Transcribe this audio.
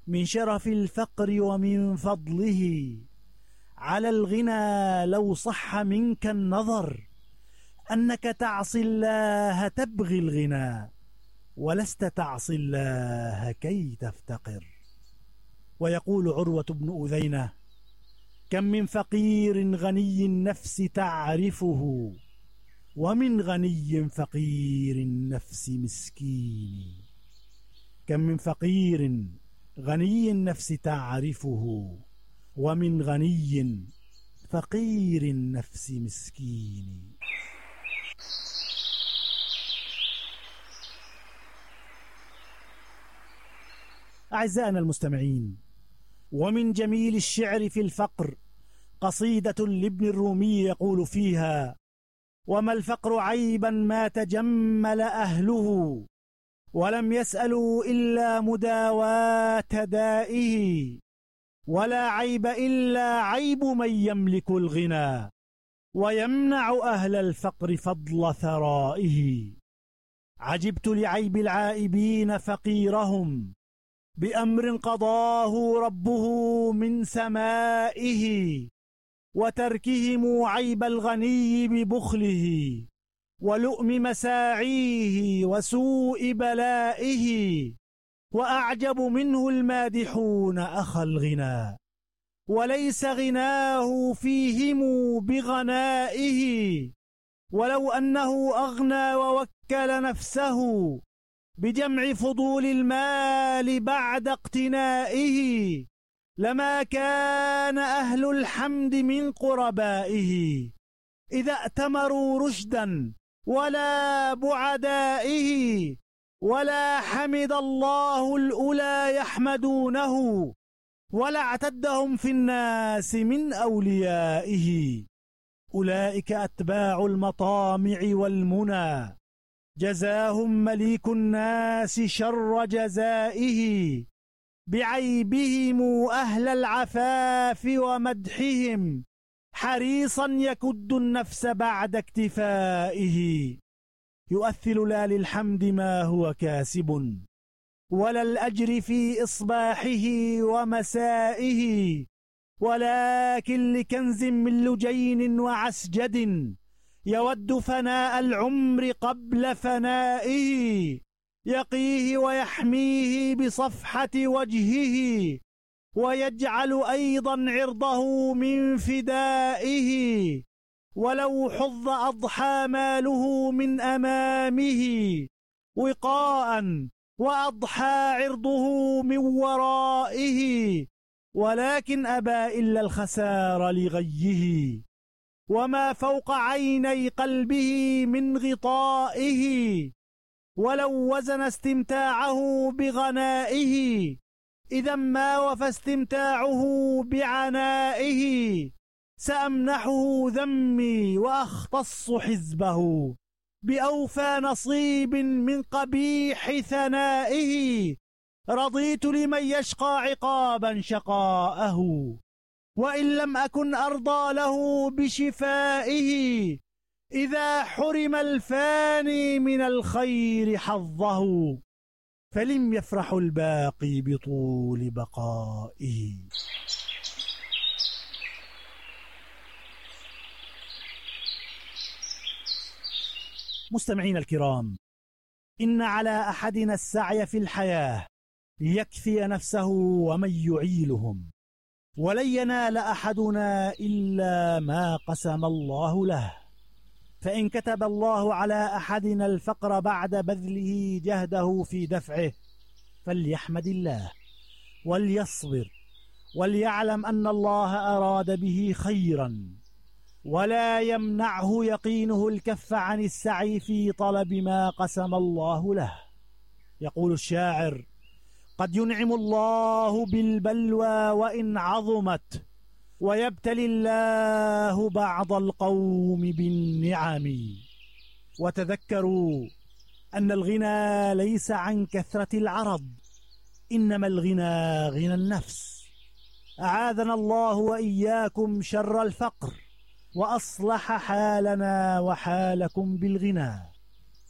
من شرف الفقر ومن فضله على الغنى لو صح منك النظر أنك تعصي الله تبغي الغنى ولست تعصي الله كي تفتقر. ويقول عروة بن أذينة: كم من فقير غني النفس تعرفه ومن غني فقير النفس مسكين. كم من فقير غني النفس تعرفه ومن غني فقير النفس مسكين. أعزائنا المستمعين، ومن جميل الشعر في الفقر قصيدة لابن الرومي يقول فيها: وما الفقر عيبا ما تجمل أهله ولم يسألوا إلا مداواة دائه، ولا عيب إلا عيب من يملك الغنى ويمنع أهل الفقر فضل ثرائه. عجبت لعيب العائبين فقيرهم بأمر قضاه ربه من سمائه، وتركهم عيب الغني ببخله ولؤم مساعيه وسوء بلائه. وأعجب منه المادحون أخا الغنى وليس غناه فيهم بغنائه، ولو أنه أغنى ووكل نفسه بجمع فضول المال بعد اقتنائه لما كان أهل الحمد من قربائه إذا ائتمروا رشدا ولا بعدائه، ولا حمد الله الأولى يحمدونه ولا اعتدهم في الناس من أوليائه. أولئك أتباع المطامع والمنى جزاهم مليك الناس شر جزائه، بعيبهم أهل العفاف ومدحهم حريصا يكد النفس بعد اكتفائه. يؤثل لا للحمد ما هو كاسب ولا الأجر في إصباحه ومسائه، ولكن لكنز من لجين وعسجد يود فناء العمر قبل فنائه، يقيه ويحميه بصفحة وجهه ويجعل أيضا عرضه من فدائه، ولو حظ أضحى ماله من أمامه وقاء وأضحى عرضه من ورائه، ولكن أبى إلا الخسار لغيه وما فوق عيني قلبه من غطائه. ولو وزن استمتاعه بغنائه إذا ما وفى استمتاعه بعنائه، سأمنحه ذمي وأختص حزبه بأوفى نصيب من قبيح ثنائه. رضيت لمن يشقى عقابا شقاءه وإن لم أكن أرضى له بشفائه، إذا حرم الفاني من الخير حظه فلم يفرح الباقي بطول بقائه. مستمعين الكرام، إن على أحدنا السعي في الحياة ليكفي نفسه ومن يعيلهم، ولن ينال أحدنا إلا ما قسم الله له. فإن كتب الله على أحدنا الفقر بعد بذله جهده في دفعه فليحمد الله وليصبر وليعلم أن الله أراد به خيرا، ولا يمنعه يقينه الكف عن السعي في طلب ما قسم الله له. يقول الشاعر: قد ينعم الله بالبلوى وإن عظمت، ويبتلي الله بعض القوم بالنعم. وتذكروا أن الغنى ليس عن كثرة العرض، إنما الغنى غنى النفس. أعاذنا الله وإياكم شر الفقر وأصلح حالنا وحالكم بالغنى.